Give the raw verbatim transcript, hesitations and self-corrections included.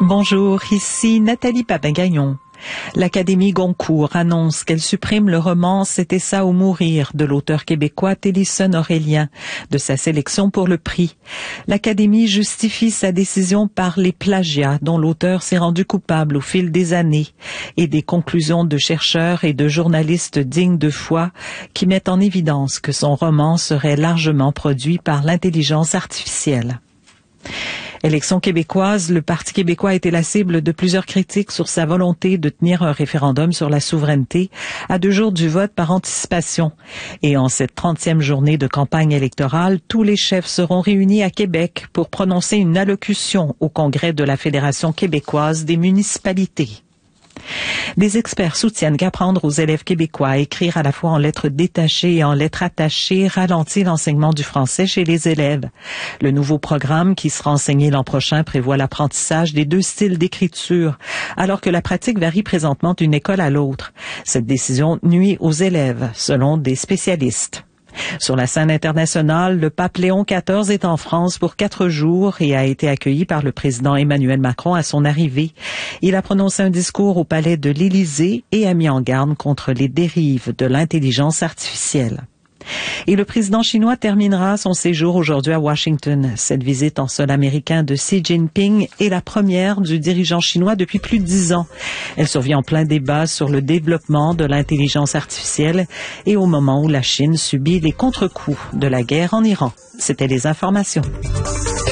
Bonjour, ici Nathalie Papagagnon. L'Académie Goncourt annonce qu'elle supprime le roman « C'était ça ou mourir » de l'auteur québécois Télisson Aurélien de sa sélection pour le prix. L'Académie justifie sa décision par les plagiats dont l'auteur s'est rendu coupable au fil des années et des conclusions de chercheurs et de journalistes dignes de foi qui mettent en évidence que son roman serait largement produit par l'intelligence artificielle. Élection québécoise, le Parti québécois a été la cible de plusieurs critiques sur sa volonté de tenir un référendum sur la souveraineté à deux jours du vote par anticipation. Et en cette trentième journée de campagne électorale, tous les chefs seront réunis à Québec pour prononcer une allocution au Congrès de la Fédération québécoise des municipalités. Des experts soutiennent qu'apprendre aux élèves québécois à écrire à la fois en lettres détachées et en lettres attachées ralentit l'enseignement du français chez les élèves. Le nouveau programme qui sera enseigné l'an prochain prévoit l'apprentissage des deux styles d'écriture, alors que la pratique varie présentement d'une école à l'autre. Cette décision nuit aux élèves, selon des spécialistes. Sur la scène internationale, le pape Léon quatorze est en France pour quatre jours et a été accueilli par le président Emmanuel Macron à son arrivée. Il a prononcé un discours au palais de l'Élysée et a mis en garde contre les dérives de l'intelligence artificielle. Et le président chinois terminera son séjour aujourd'hui à Washington. Cette visite en sol américain de Xi Jinping est la première du dirigeant chinois depuis plus de dix ans. Elle survient en plein débat sur le développement de l'intelligence artificielle et au moment où la Chine subit les contre-coups de la guerre en Iran. C'était les informations.